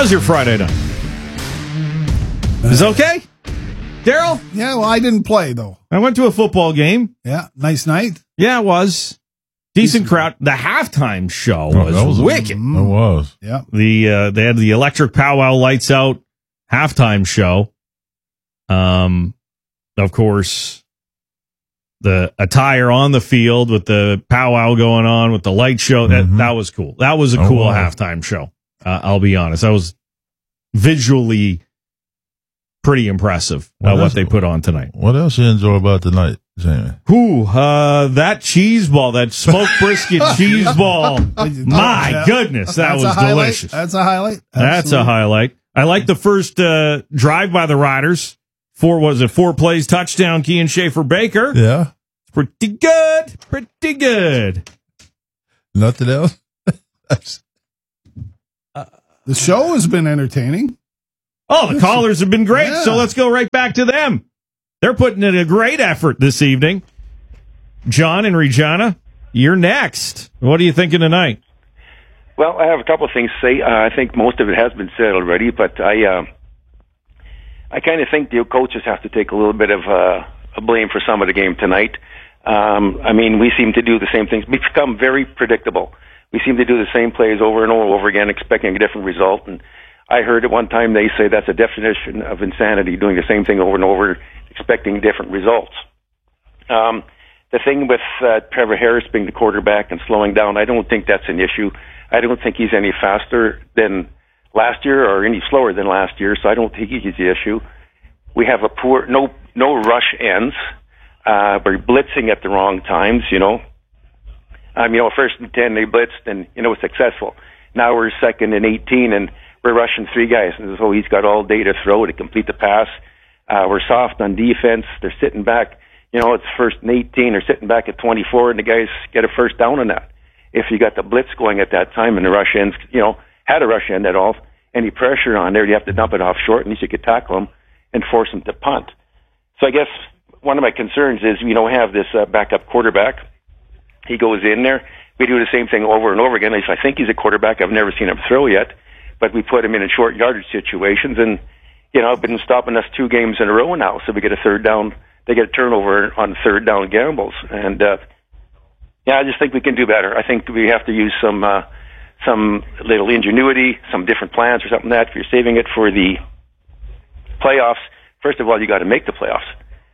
How's your Friday night? Is it okay? Daryl? Yeah, well, I didn't play, though. I went to a football game. Yeah, nice night. Yeah, it was. Decent crowd. The halftime show was wicked. It was. Yeah. They had the electric powwow lights out halftime show. Of course, the attire on the field with the powwow going on with the light show. That was cool. That was a cool halftime show. I'll be honest. That was visually pretty impressive what they put on tonight. What else you enjoy about tonight, Jamie? That cheese ball, that smoked brisket cheese ball. My goodness, that was delicious. That's a highlight. That's a highlight. I like the first drive by the Riders. 4 plays, touchdown, Kean Schaefer-Baker. Yeah. Pretty good. Pretty good. Nothing else? The show has been entertaining. Oh, the callers have been great, Yeah. so let's go right back to them. They're putting in a great effort this evening. John and Regina, you're next. What are you thinking tonight? Well, I have a couple of things to say. I think most of it has been said already, but I kind of think the coaches have to take a little bit of a blame for some of the game tonight. I mean, we seem to do the same things. We've become very predictable. We seem to do the same plays over and over again, expecting a different result. And I heard at one time they say that's a definition of insanity, doing the same thing over and over, expecting different results. The thing with Trevor Harris being the quarterback and slowing down, I don't think that's an issue. I don't think he's any faster than last year or any slower than last year, so I don't think he's the issue. We have a poor, no rush ends. We're blitzing at the wrong times, first and 10, they blitzed and, successful. Now we're second and 18 and we're rushing 3 guys. And so he's got all day to throw to complete the pass. We're soft on defense. They're sitting back, it's first and 18. They're sitting back at 24 and the guys get a first down on that. If you got the blitz going at that time and the rush ends, had a rush end at all, any pressure on there, you have to dump it off short, and at least you could tackle them and force them to punt. So I guess one of my concerns is we don't have this backup quarterback. He goes in there. We do the same thing over and over again. At least I think he's a quarterback. I've never seen him throw yet, but we put him in short yardage situations, and been stopping us 2 games in a row now. So we get a third down. They get a turnover on third down gambles, and I just think we can do better. I think we have to use some little ingenuity, some different plans or something like that. If you're saving it for the playoffs, first of all, you got to make the playoffs.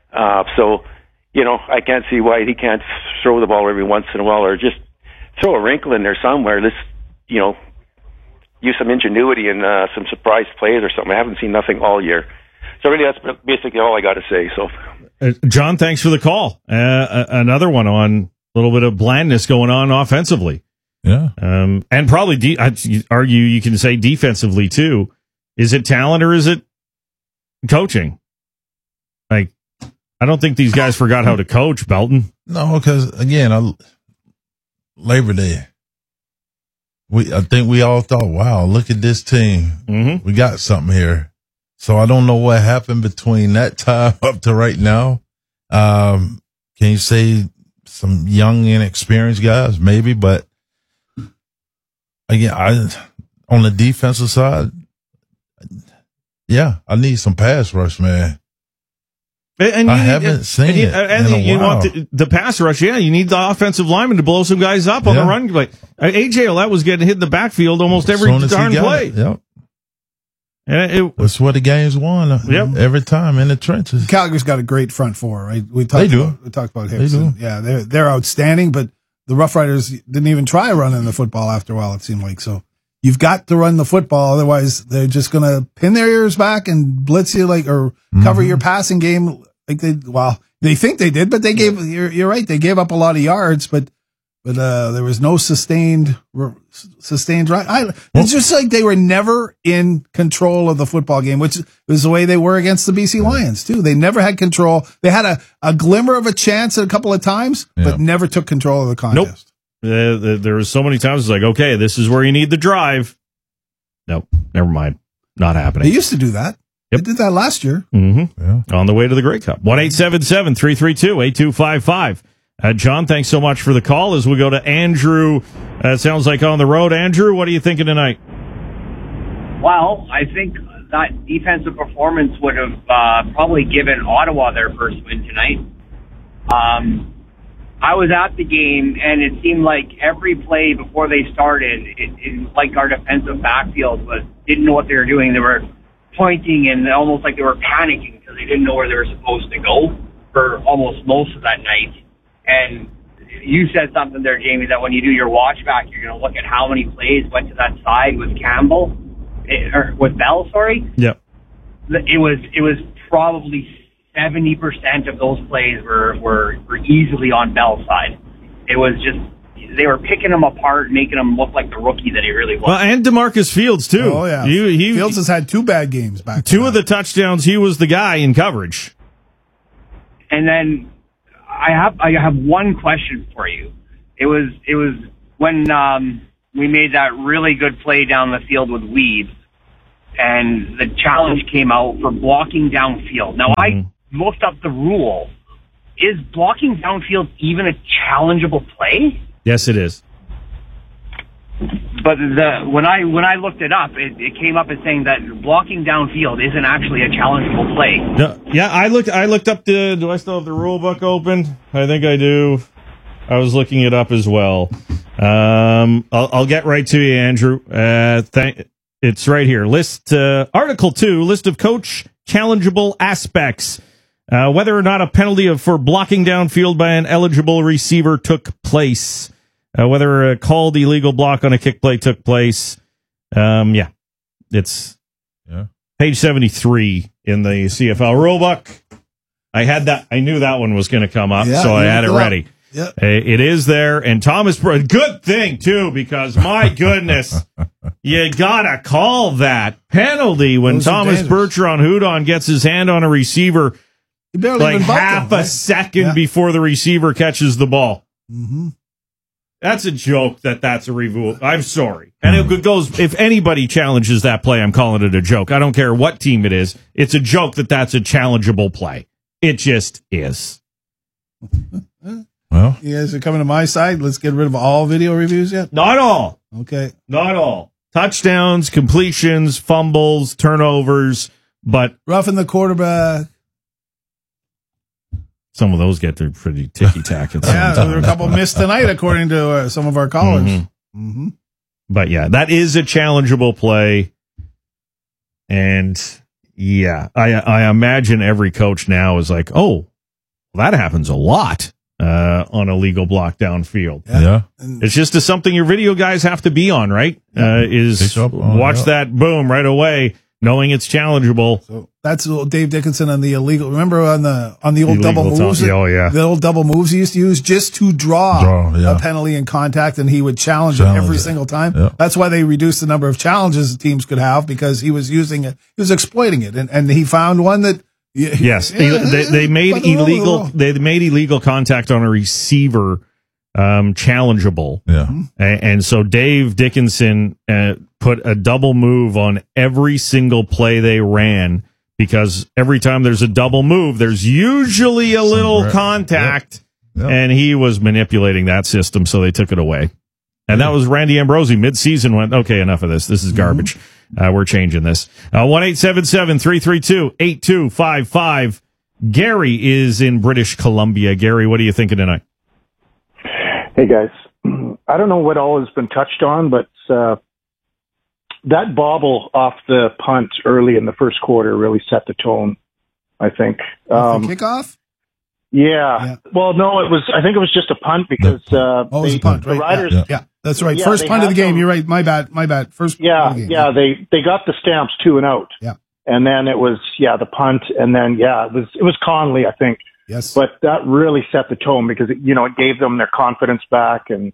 I can't see why he can't throw the ball every once in a while or just throw a wrinkle in there somewhere. Let's, use some ingenuity and some surprise plays or something. I haven't seen nothing all year. So really, that's basically all I got to say. So, John, thanks for the call. Another one on a little bit of blandness going on offensively. Yeah. And probably, I'd argue you can say defensively too. Is it talent or is it coaching? Like, I don't think these guys forgot how to coach, Belton. No, because, again, Labor Day, I think we all thought, wow, look at this team. Mm-hmm. We got something here. So I don't know what happened between that time up to right now. Can you say some young, inexperienced guys? Maybe, but again, on the defensive side, I need some pass rush, man. And I haven't seen it in a while. Want the pass rush. Yeah, you need the offensive lineman to blow some guys up on the run play. AJ Ouellette was getting hit in the backfield almost every darn play. Yep. And that's what the game's won every time in the trenches. Calgary's got a great front four, right? We talked about Hicks. They do. Yeah, they're outstanding, but the Rough Riders didn't even try running the football after a while, it seemed like. So you've got to run the football, otherwise they're just going to pin their ears back and blitz you or cover your passing game like they think they did, but they gave, you're right, they gave up a lot of yards, but there was no sustained run. It's just like they were never in control of the football game, which was the way they were against the BC Lions too. They never had control. They had a glimmer of a chance a couple of times, but never took control of the contest. Nope. There was so many times it's like, okay, this is where you need the drive. Nope, never mind. Not happening. They used to do that. Yep. They did that last year. Mm-hmm. Yeah. On the way to the Grey Cup. 1-877-332-8255. John, thanks so much for the call. As we go to Andrew, it sounds like on the road. Andrew, what are you thinking tonight? Well, I think that defensive performance would have probably given Ottawa their first win tonight. I was at the game, and it seemed like every play before they started, it like our defensive backfield didn't know what they were doing. They were pointing and almost like they were panicking because they didn't know where they were supposed to go for almost most of that night. And you said something there, Jamie, that when you do your watch back, you're going to look at how many plays went to that side with Campbell, or with Bell, sorry. Yep. It was probably 70% of those plays were easily on Bell's side. It was just, they were picking him apart, making him look like the rookie that he really was. Well, and DeMarcus Fields, too. Oh, yeah. Fields has had 2 bad games back. Two of the touchdowns, he was the guy in coverage. And then I have one question for you. It was when we made that really good play down the field with Weeds, and the challenge came out for blocking downfield. Now, I looked up the rule. Is blocking downfield even a challengeable play? Yes, it is. But when I looked it up, it came up as saying that blocking downfield isn't actually a challengeable play. No, yeah, I looked up do I still have the rule book open? I think I do. I was looking it up as well. I'll get right to you, Andrew. It's right here. Article 2, list of coach challengeable aspects. Whether or not a penalty for blocking downfield by an eligible receiver took place. Whether a called illegal block on a kick play took place. It's page 73 in the CFL rulebook. I knew that one was going to come up, so I had it ready. Yep. It is there, and Thomas, good thing too, because my goodness, you gotta call that penalty when Thomas Bertrand Hudon gets his hand on a receiver like half a second before the receiver catches the ball. Mm-hmm. That's a joke. That's a review. I'm sorry. And it goes, if anybody challenges that play, I'm calling it a joke. I don't care what team it is. It's a joke that's a challengeable play. It just is. Well, you guys are coming to my side. Let's get rid of all video reviews yet? Not all. Okay. Not all. Touchdowns, completions, fumbles, turnovers, but roughing the quarterback. Some of those get their pretty ticky-tack. Yeah, there were a couple missed tonight, according to some of our callers. Mm-hmm. Mm-hmm. But yeah, that is a challengeable play. And yeah, I imagine every coach now is like, oh, well, that happens a lot on a legal block downfield. Yeah. It's just something your video guys have to be on, right? Watch that boom right away, knowing it's challengeable. So that's Dave Dickinson on the illegal. Remember on the old illegal double moves? Oh yeah, the old double moves he used to use just to draw a penalty in contact, and he would challenge it every single time. Yeah. That's why they reduced the number of challenges teams could have, because he was using it, he was exploiting it, and he found one that. Yes, they made illegal. They made illegal contact on a receiver challengeable. Yeah, and so Dave Dickinson put a double move on every single play they ran, because every time there's a double move, there's usually a little contact, and he was manipulating that system, so they took it away. And that was Randy Ambrosie. Mid-season went, okay, enough of this. This is garbage. We're changing this. 1-877-332-8255. Gary is in British Columbia. Gary, what are you thinking tonight? Hey, guys. I don't know what all has been touched on, but that bobble off the punt early in the first quarter really set the tone, I think. The kickoff? Yeah. Well, no, I think it was just a punt because it was a punt, the Riders. Yeah, that's right. First punt of the game. You're right. My bad. First. Yeah, punt of the game. They got the Stamps 2 and out. Yeah. And then it was the punt, and then it was Conley, I think. Yes. But that really set the tone because it gave them their confidence back, and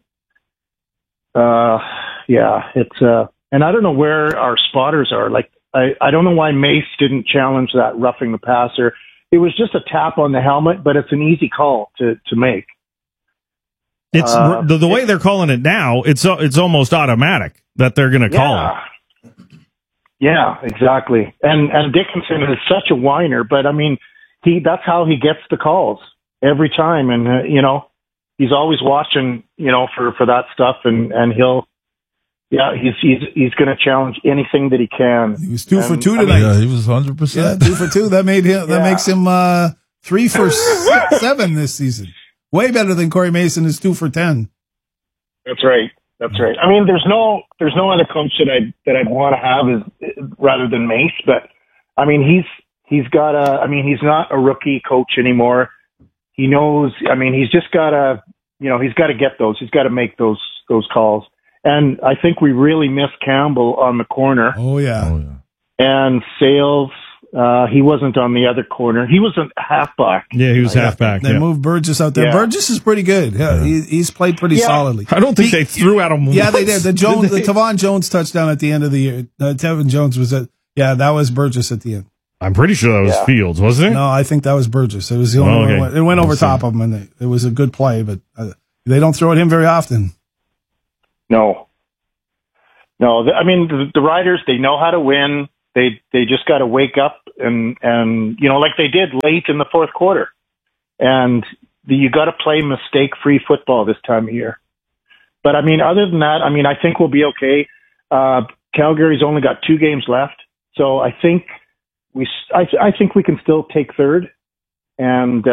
it's and I don't know where our spotters are. Like I don't know why Mace didn't challenge that roughing the passer. It was just a tap on the helmet, but it's an easy call to make. It's the way they're calling it now. It's almost automatic that they're going to call it. Yeah, exactly. And Dickinson is such a whiner, but I mean, that's how he gets the calls every time, and he's always watching, for that stuff, and he'll Yeah, he's going to challenge anything that he can. He was 2 for 2 tonight. Yeah, he was 100%. Yeah, 2 for 2. That makes him 3 for 7 this season. Way better than Corey Mason is 2 for 10. That's right. I mean, there's no other coach that I'd want to have rather than Mace, but I mean, he's not a rookie coach anymore. He knows, I mean, he's just got to, he's got to get those. He's got to make those calls. And I think we really missed Campbell on the corner. Oh yeah. And Sales, he wasn't on the other corner. He was a halfback. Yeah, he was halfback. They moved Burgess out there. Yeah. Burgess is pretty good. Yeah, he's played pretty solidly. I don't think they threw at him. Yeah, they did. The Tavon Jones touchdown at the end of the year. Tevin Jones was that was Burgess at the end. I'm pretty sure that was Fields, wasn't it? No, I think that was Burgess. It was the only one. It went over top of him, and it was a good play, but they don't throw at him very often. No. I mean, the Riders, they know how to win. They just got to wake up and like they did late in the fourth quarter. And you got to play mistake-free football this time of year. But I mean, other than that, I mean, I think we'll be okay. Calgary's only got 2 games left, so I think I think we can still take third. And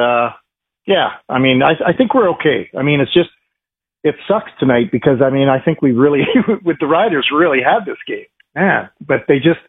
I mean, I think we're okay. I mean, it sucks tonight because I mean, I think we really with the Riders really had this game, man. But they just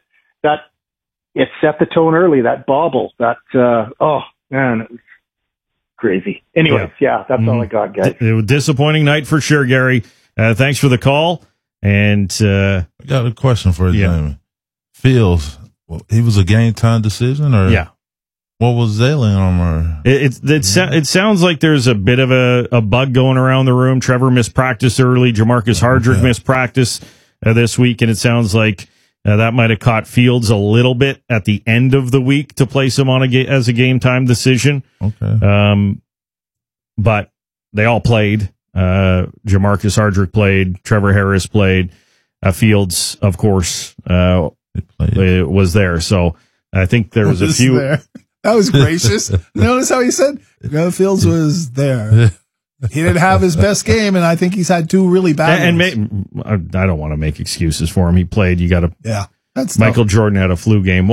it set the tone early. That bobble, it was crazy. Anyways, that's all I got, guys. It was a disappointing night for sure, Gary. Thanks for the call. And I got a question for you, Jamie. Fields, he was a game time decision, or what was ailing him? Or it sounds like there's a bit of a bug going around the room. Trevor missed practice early. Jamarcus Hardrick missed practice this week, and it sounds like that might have caught Fields a little bit at the end of the week to place him on as a game time decision. Okay. But they all played. Jamarcus Hardrick played. Trevor Harris played. Fields, of course, was there. So I think there was a few. There. That was gracious. Notice how he said Fields was there. He didn't have his best game, and I think he's had 2 really bad ones. I don't want to make excuses for him. He played. You got to. Yeah. That's Michael Jordan had a flu game.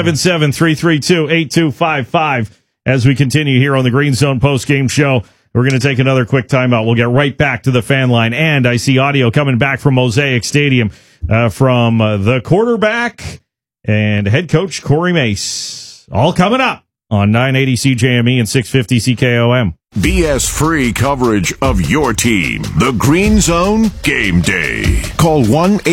1-877-332-8255. As we continue here on the Green Zone post-game show, we're going to take another quick timeout. We'll get right back to the fan line. And I see audio coming back from Mosaic Stadium from the quarterback and head coach Corey Mace. All coming up on 980 CJME and 650 CKOM. BS-free coverage of your team. The Green Zone Game Day. Call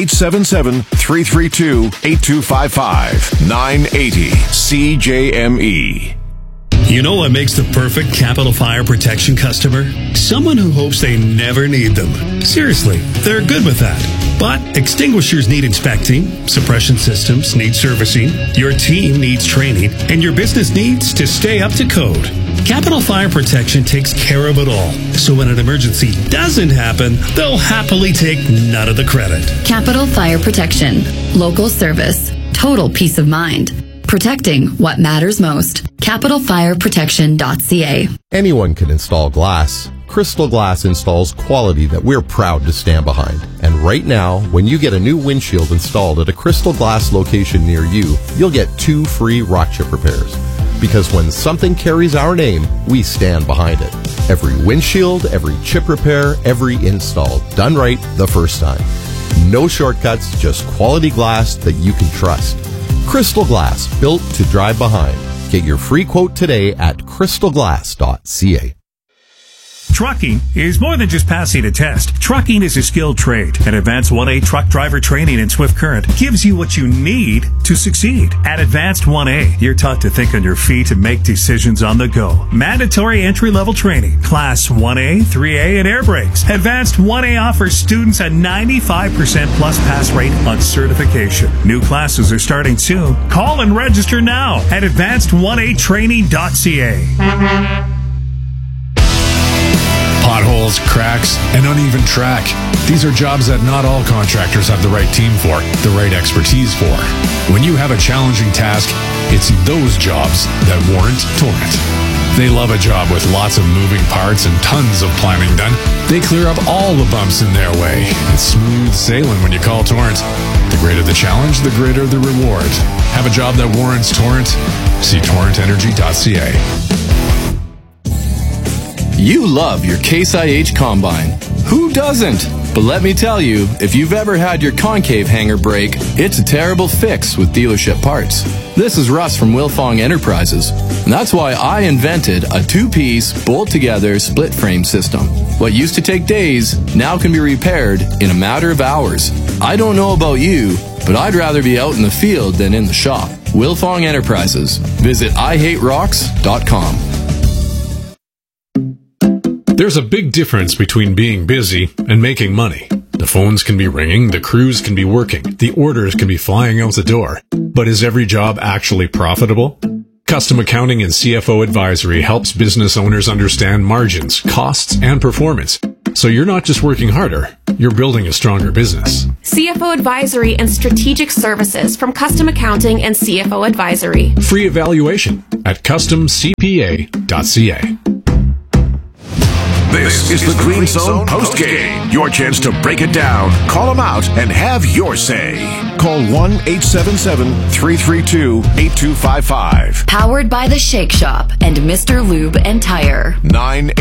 1-877-332-8255. 980 CJME. You know what makes the perfect Capital Fire Protection customer? Someone who hopes they never need them. Seriously, they're good with that. But extinguishers need inspecting, suppression systems need servicing, your team needs training, and your business needs to stay up to code. Capital Fire Protection takes care of it all. So when an emergency doesn't happen, they'll happily take none of the credit. Capital Fire Protection. Local service. Total peace of mind. Protecting what matters most. CapitalFireProtection.ca. Anyone can install glass. Crystal Glass installs quality that we're proud to stand behind. And right now, when you get a new windshield installed at a Crystal Glass location near you, you'll get 2 free rock chip repairs. Because when something carries our name, we stand behind it. Every windshield, every chip repair, every install, done right the first time. No shortcuts, just quality glass that you can trust. Crystal Glass, built to drive behind. Get your free quote today at crystalglass.ca. Trucking is more than just passing a test. Trucking is a skilled trade, and Advanced 1A truck driver training in Swift Current gives you what you need to succeed. At Advanced 1A, you're taught to think on your feet and make decisions on the go. Mandatory entry-level training, Class 1A, 3A, and air brakes. Advanced 1A offers students a 95% plus pass rate on certification. New classes are starting soon. Call and register now at advanced1atraining.ca. potholes, cracks, and uneven track. These are jobs that not all contractors have the right team for, the right expertise for. When you have a challenging task, it's those jobs that warrant Torrent. They love a job with lots of moving parts and tons of planning done. They clear up all the bumps in their way. It's smooth sailing when you call Torrent. The greater the challenge, the greater the reward. Have a job that warrants Torrent? See torrentenergy.ca. You love your Case IH Combine. Who doesn't? But let me tell you, if you've ever had your concave hanger break, it's a terrible fix with dealership parts. This is Russ from Wilfong Enterprises, and that's why I invented a two-piece, bolt-together, split-frame system. What used to take days now can be repaired in a matter of hours. I don't know about you, but I'd rather be out in the field than in the shop. Wilfong Enterprises. Visit IHateRocks.com. There's a big difference between being busy and making money. The phones can be ringing, the crews can be working, the orders can be flying out the door. But is every job actually profitable? Custom Accounting and CFO Advisory helps business owners understand margins, costs, and performance. So you're not just working harder, you're building a stronger business. CFO Advisory and Strategic Services from Custom Accounting and CFO Advisory. Free evaluation at customcpa.ca. This is the Green Zone postgame. Your chance to break it down, call them out, and have your say. Call 1-877-332-8255. Powered by The Shake Shop and Mr. Lube and Tire. 9